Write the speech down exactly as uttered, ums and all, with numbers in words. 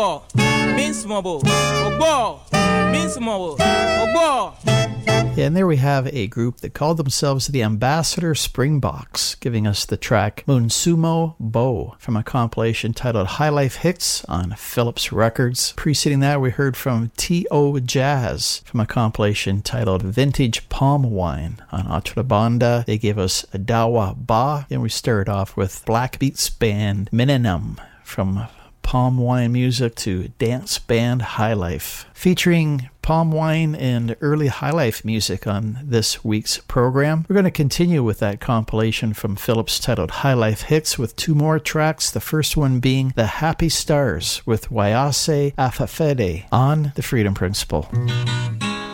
Ogbo means mobile. Ogbo means mobile. Ogbo. Yeah, and there we have a group that called themselves the Ambassador Springboks, giving us the track Munsumo Bo from a compilation titled High Life Hits on Philips Records. Preceding that, we heard from T O Jazz from a compilation titled Vintage Palm Wine on Atrabanda. They gave us Dawa Ba, and we started off with Black Beats band Minenum from Palm Wine Music to Dance Band High Life, featuring Palm Wine and early High Life music on this week's program. We're going to continue with that compilation from Philips titled High Life Hits with two more tracks, the first one being The Happy Stars with Wayase Afafede on the Freedom Principle.